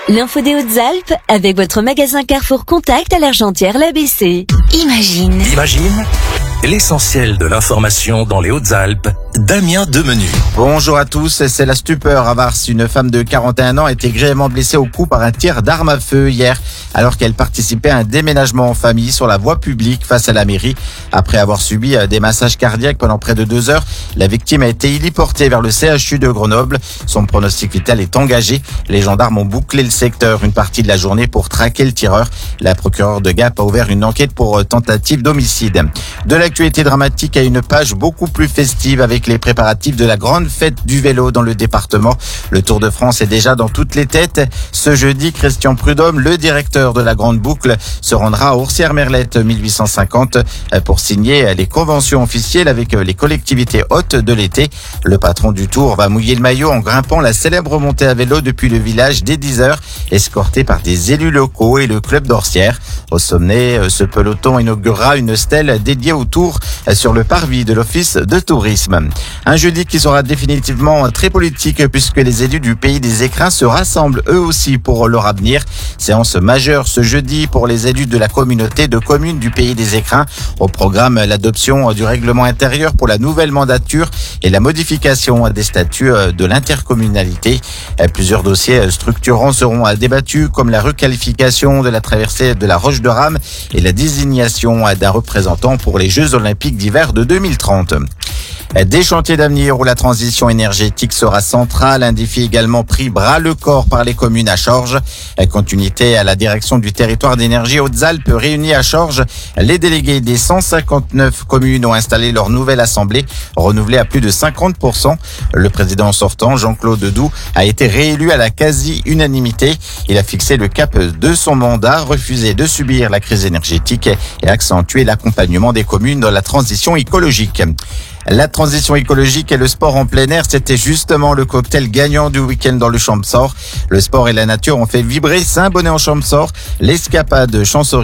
L'info des Hautes-Alpes avec votre magasin Carrefour Contact à l'Argentière-l'ABC. Imagine. Imagine l'essentiel de l'information dans les Hautes-Alpes, Damien Demenu. Bonjour à tous, c'est la stupeur à Vars. Une femme de 41 ans a été grièvement blessée au cou par un tir d'arme à feu hier, alors qu'elle participait à un déménagement en famille sur la voie publique face à la mairie. Après avoir subi des massages cardiaques pendant près de 2 heures, la victime a été héliportée vers le CHU de Grenoble. Son pronostic vital est engagé. Les gendarmes ont bouclé le secteur une partie de la journée pour traquer le tireur. La procureure de Gap a ouvert une enquête pour tentative d'homicide. De l'actualité dramatique à une page beaucoup plus festive avec les préparatifs de la grande fête du vélo dans le département. Le Tour de France est déjà dans toutes les têtes. Ce jeudi, Christian Prudhomme, le directeur de la Grande Boucle, se rendra à Oursières-Merlette 1850 pour signer les conventions officielles avec les collectivités hôtes de l'été. Le patron du Tour va mouiller le maillot en grimpant la célèbre montée à vélo depuis le village dès 10h, escorté par des élus locaux et le club d'Oursières. Au sommet, ce peloton inaugurera une stèle dédiée au Tour sur le parvis de l'Office de tourisme. Un jeudi qui sera définitivement très politique puisque les élus du pays des Écrins se rassemblent eux aussi pour leur avenir. Séance majeure ce jeudi pour les élus de la communauté de communes du pays des Écrins. Au programme, l'adoption du règlement intérieur pour la nouvelle mandature et la modification des statuts de l'intercommunalité. Plusieurs dossiers structurants seront débattus comme la requalification de la traversée de la Roche de Rame et la désignation d'un représentant pour les Jeux Olympiques d'hiver de 2030. Des chantiers d'avenir où la transition énergétique sera centrale. Un défi également pris bras le corps par les communes à Chorges. Continuité à la direction du territoire d'énergie Hautes-Alpes réunis à Chorges. Les délégués des 159 communes ont installé leur nouvelle assemblée, renouvelée à plus de 50%. Le président sortant, Jean-Claude Doux, a été réélu à la quasi-unanimité. Il a fixé le cap de son mandat, refusé de subir la crise énergétique et accentué l'accompagnement des communes dans la transition écologique. La transition écologique et le sport en plein air, c'était justement le cocktail gagnant du week-end dans le Champsaur. Le sport et la nature ont fait vibrer Saint-Bonnet-en-Champsaur. L'escapade Chancerie